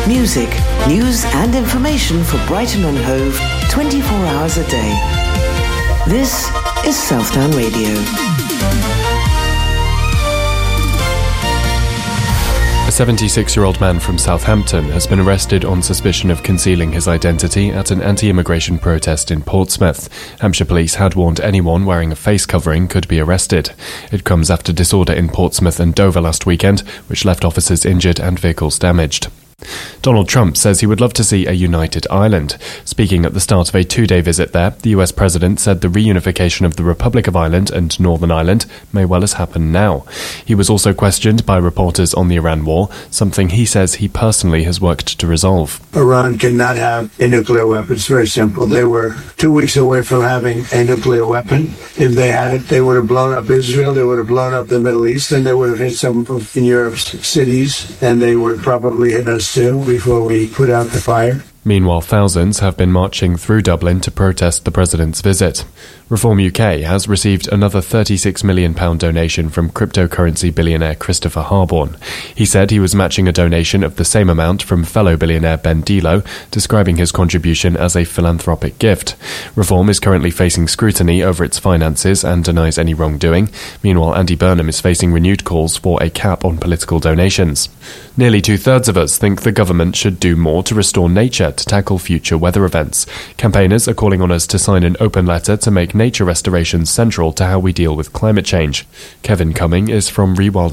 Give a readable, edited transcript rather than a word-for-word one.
Music, news and information for Brighton and Hove 24 hours a day. This is Southdown Radio. A 76-year-old man from Southampton has been arrested on suspicion of concealing his identity at an anti-immigration protest in Portsmouth. Hampshire police had warned anyone wearing a face covering could be arrested. It comes after disorder in Portsmouth and Dover last weekend, which left officers injured and vehicles damaged. Donald Trump says he would love to see a united Ireland. Speaking at the start of a two-day visit there, the US president said the reunification of the Republic of Ireland and Northern Ireland may well has happened now. He was also questioned by reporters on the Iran war, something he says he personally has worked to resolve. Iran cannot have a nuclear weapon. It's very simple. They were 2 weeks away from having a nuclear weapon. If they had it, they would have blown up Israel, they would have blown up the Middle East, and they would have hit some of Europe's cities, and they would probably hit us too before we put out the fire. Meanwhile, thousands have been marching through Dublin to protest the president's visit. Reform UK has received another £36 million donation from cryptocurrency billionaire Christopher Harborne. He said he was matching a donation of the same amount from fellow billionaire Ben Delo, describing his contribution as a philanthropic gift. Reform is currently facing scrutiny over its finances and denies any wrongdoing. Meanwhile, Andy Burnham is facing renewed calls for a cap on political donations. Nearly two-thirds of us think the government should do more to restore nature to tackle future weather events. Campaigners are calling on us to sign an open letter to make nature restoration central to how we deal with climate change. Kevin Cumming is from Rewilding.